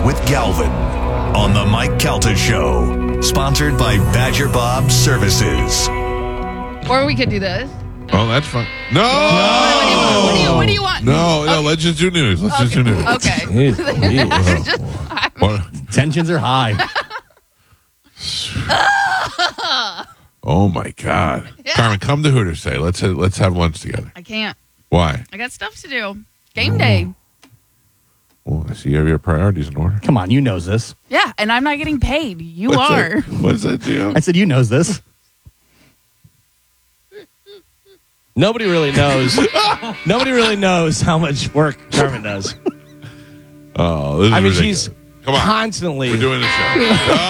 with Galvin on the Mike Calta Show, sponsored by Badger Bob Services. Or we could do this. Oh, that's fun. No! What do you want? No, let's just do news. Let's just do news. Okay. Tensions are high. Oh, my God. Yeah. Carmen, come to Hooters today. Let's have lunch together. I can't. Why? I got stuff to do. Game day. Well, I see you have your priorities in order. Come on, you knows this. Yeah, and I'm not getting paid. You What's are. that? What's that, Gio? I said you knows this. Nobody really knows. Nobody really knows how much work Carmen does. Oh, this is ridiculous. She's Come on. constantly. We're doing the show.